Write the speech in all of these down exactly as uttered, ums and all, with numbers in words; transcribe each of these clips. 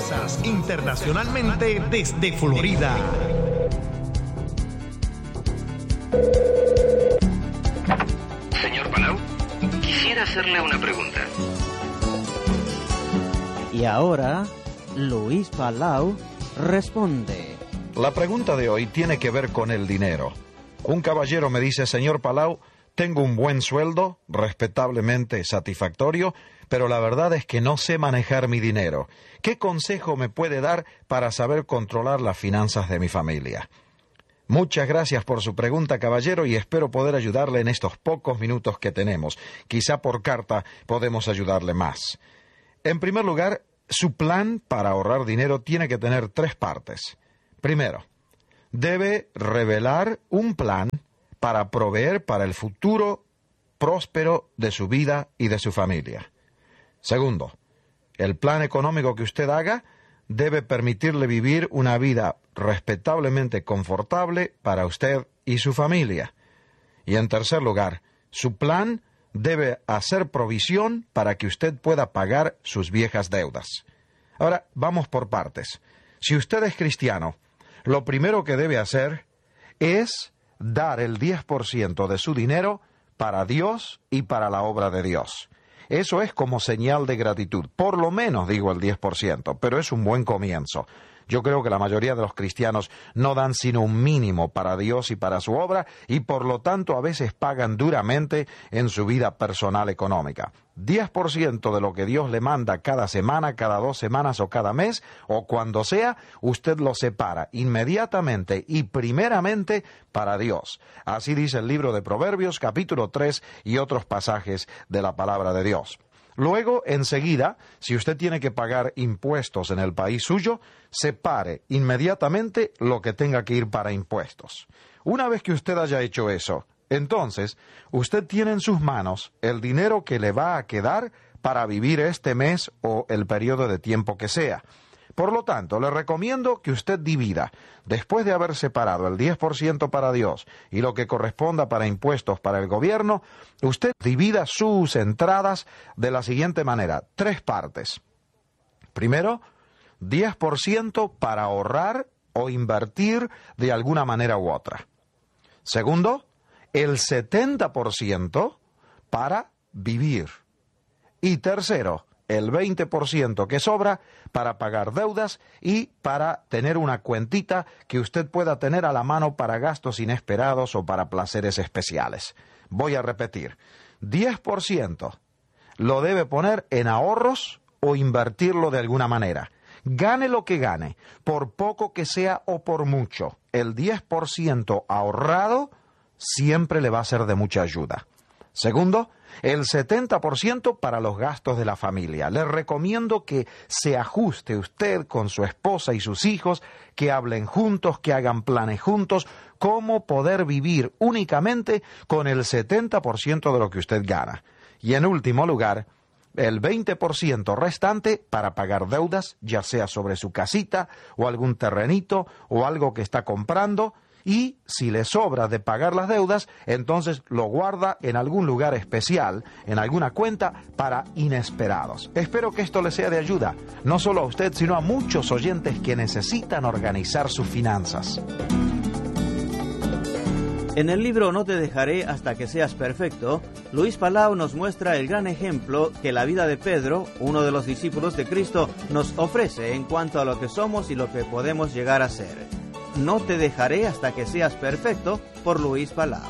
finanzas internacionalmente desde Florida. Señor Palau, quisiera hacerle una pregunta. Y ahora, Luis Palau responde. La pregunta de hoy tiene que ver con el dinero. Un caballero me dice: señor Palau, tengo un buen sueldo, respetablemente satisfactorio, pero la verdad es que no sé manejar mi dinero. ¿Qué consejo me puede dar para saber controlar las finanzas de mi familia? Muchas gracias por su pregunta, caballero, y espero poder ayudarle en estos pocos minutos que tenemos. Quizá por carta podemos ayudarle más. En primer lugar, su plan para ahorrar dinero tiene que tener tres partes. Primero, debe revelar un plan para proveer para el futuro próspero de su vida y de su familia. Segundo, el plan económico que usted haga debe permitirle vivir una vida respetablemente confortable para usted y su familia. Y en tercer lugar, su plan debe hacer provisión para que usted pueda pagar sus viejas deudas. Ahora, vamos por partes. Si usted es cristiano, lo primero que debe hacer es dar el diez por ciento de su dinero para Dios y para la obra de Dios. Eso es como señal de gratitud. Por lo menos digo el diez por ciento, pero es un buen comienzo. Yo creo que la mayoría de los cristianos no dan sino un mínimo para Dios y para su obra, y por lo tanto a veces pagan duramente en su vida personal económica. diez por ciento de lo que Dios le manda cada semana, cada dos semanas o cada mes, o cuando sea, usted lo separa inmediatamente y primeramente para Dios. Así dice el libro de Proverbios, capítulo tres, y otros pasajes de la palabra de Dios. Luego, enseguida, si usted tiene que pagar impuestos en el país suyo, separe inmediatamente lo que tenga que ir para impuestos. Una vez que usted haya hecho eso, entonces, usted tiene en sus manos el dinero que le va a quedar para vivir este mes o el periodo de tiempo que sea. Por lo tanto, le recomiendo que usted divida, después de haber separado el diez por ciento para Dios y lo que corresponda para impuestos para el gobierno, usted divida sus entradas de la siguiente manera: tres partes. Primero, diez por ciento para ahorrar o invertir de alguna manera u otra. Segundo, el setenta por ciento para vivir. Y tercero, el veinte por ciento que sobra para pagar deudas y para tener una cuentita que usted pueda tener a la mano para gastos inesperados o para placeres especiales. Voy a repetir, diez por ciento lo debe poner en ahorros o invertirlo de alguna manera. Gane lo que gane, por poco que sea o por mucho, el diez por ciento ahorrado siempre le va a ser de mucha ayuda. Segundo, el setenta por ciento para los gastos de la familia. Le recomiendo que se ajuste usted con su esposa y sus hijos, que hablen juntos, que hagan planes juntos, cómo poder vivir únicamente con el setenta por ciento de lo que usted gana. Y en último lugar, el veinte por ciento restante para pagar deudas, ya sea sobre su casita o algún terrenito o algo que está comprando. Y si le sobra de pagar las deudas, entonces lo guarda en algún lugar especial, en alguna cuenta para inesperados. Espero que esto le sea de ayuda, no solo a usted, sino a muchos oyentes que necesitan organizar sus finanzas. En el libro No te dejaré hasta que seas perfecto, Luis Palau nos muestra el gran ejemplo que la vida de Pedro, uno de los discípulos de Cristo, nos ofrece en cuanto a lo que somos y lo que podemos llegar a ser. No te dejaré hasta que seas perfecto, por Luis Palau.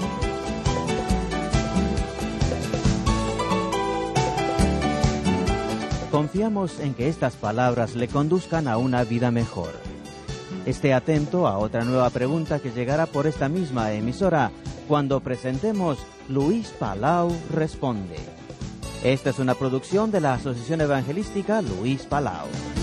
Confiamos en que estas palabras le conduzcan a una vida mejor. Esté atento a otra nueva pregunta que llegará por esta misma emisora cuando presentemos Luis Palau Responde. Esta es una producción de la Asociación Evangelística Luis Palau.